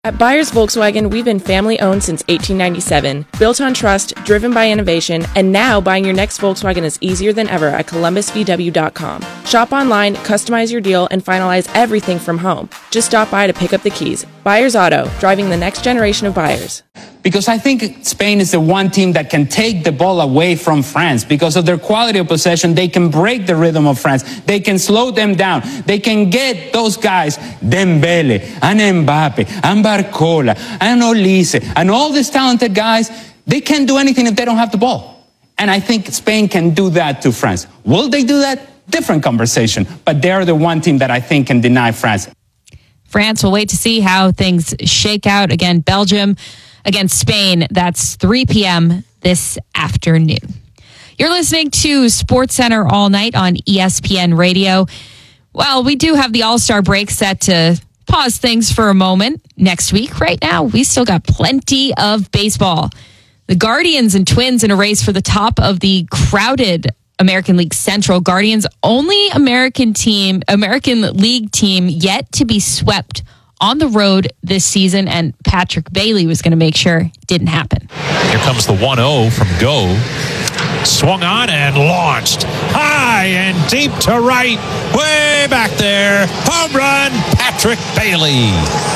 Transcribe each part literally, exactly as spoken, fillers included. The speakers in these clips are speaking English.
At Byers Volkswagen, we've been family-owned since eighteen ninety-seven, built on trust, driven by innovation, and now buying your next Volkswagen is easier than ever at columbus v w dot com. Shop online, customize your deal, and finalize everything from home. Just stop by to pick up the keys. Byers Auto, driving the next generation of buyers. Because I think Spain is the one team that can take the ball away from France. Because of their quality of possession, they can break the rhythm of France. They can slow them down. They can get those guys, Dembele, and Mbappe, and Barcola, and Olise, and all these talented guys. They can't do anything if they don't have the ball. And I think Spain can do that to France. Will they do that? Different conversation. But they're the one team that I think can deny France. France will wait to see how things shake out. Again, Belgium against Spain. That's three p.m. this afternoon. You're listening to SportsCenter all night on E S P N Radio. Well, we do have the All-Star break set to pause things for a moment next week. Right now, we still got plenty of baseball. The Guardians and Twins in a race for the top of the crowded American League Central. Guardians only American team, American League team yet to be swept on the road this season, and Patrick Bailey was going to make sure it didn't happen. Here comes the one oh from Go. Swung on and launched high and deep to right, way back there. Home run, Patrick Bailey.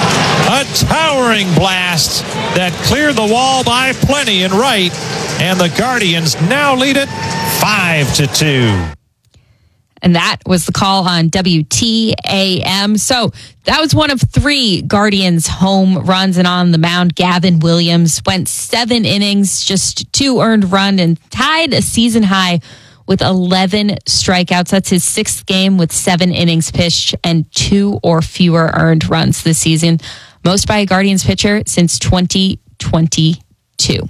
A towering blast that cleared the wall by plenty in right, and the Guardians now lead it five to two. And that was the call on W T A M. So that was one of three Guardians home runs. And on the mound, Gavin Williams went seven innings, just two earned run, and tied a season high with eleven strikeouts. That's his sixth game with seven innings pitched and two or fewer earned runs this season. Most by a Guardians pitcher since twenty twenty-two.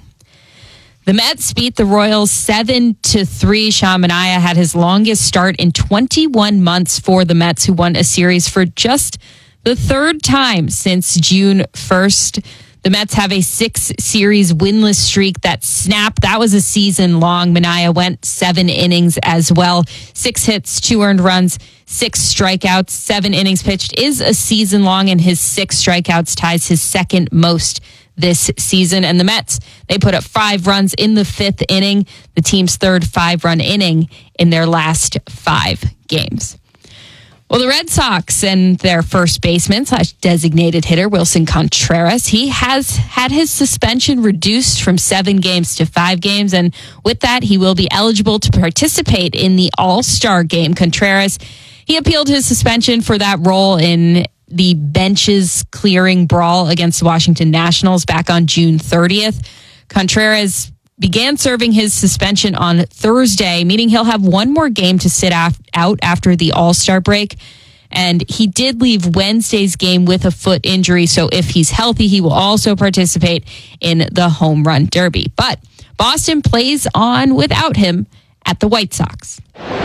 The Mets beat the Royals seven to three. Sean Manaea had his longest start in twenty-one months for the Mets, who won a series for just the third time since June first. The Mets have a six-series winless streak that snapped. That was a season long. Manaea went seven innings as well. Six hits, two earned runs, six strikeouts, seven innings pitched is a season long, and his six strikeouts ties his second most this season. And the Mets, they put up five runs in the fifth inning, the team's third five-run inning in their last five games. Well, the Red Sox and their first baseman slash designated hitter, Wilson Contreras, he has had his suspension reduced from seven games to five games. And with that, he will be eligible to participate in the All-Star game. Contreras, he appealed his suspension for that role in the benches clearing brawl against the Washington Nationals back on June thirtieth. Contreras began serving his suspension on Thursday, meaning he'll have one more game to sit af- out after the All-Star break. And he did leave Wednesday's game with a foot injury, so if he's healthy, he will also participate in the Home Run Derby. But Boston plays on without him at the White Sox.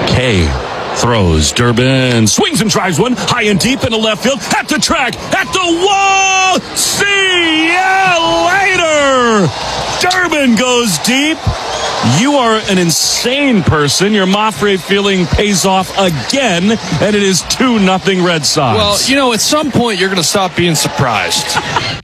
K throws. Durbin swings and drives one high and deep into left field. At the track. At the wall. See ya later. Durbin goes deep. You are an insane person. Your Mafre feeling pays off again, and it is two nothing Red Sox. Well, you know, at some point you're going to stop being surprised.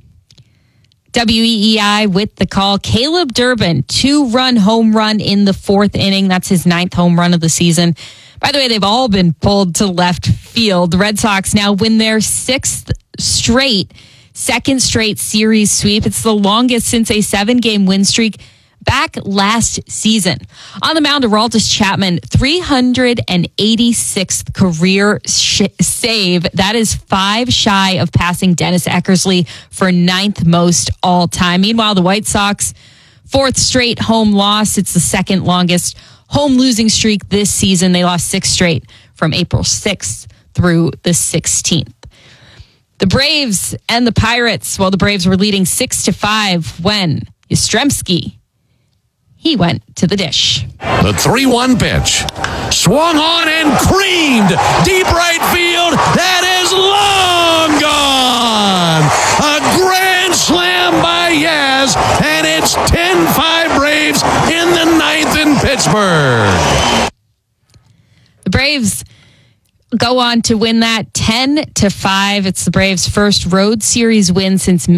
W E E I with the call. Caleb Durbin, two-run home run in the fourth inning. That's his ninth home run of the season. By the way, they've all been pulled to left field. The Red Sox now win their sixth straight, second straight series sweep. It's the longest since a seven-game win streak back last season. On the mound, Aroldis Chapman, three hundred eighty-sixth career sh- save. That is five shy of passing Dennis Eckersley for ninth most all time. Meanwhile, the White Sox, fourth straight home loss. It's the second longest home losing streak this season. They lost six straight from April sixth through the sixteenth. The Braves and the Pirates, well, the Braves were leading six to five when Yastrzemski, he went to the dish. The three one pitch. Swung on and creamed. Deep right field. That is long gone. A grand slam by Yaz. And it's ten five Braves in the ninth in Pittsburgh. The Braves go on to win that ten to five. It's the Braves' first road series win since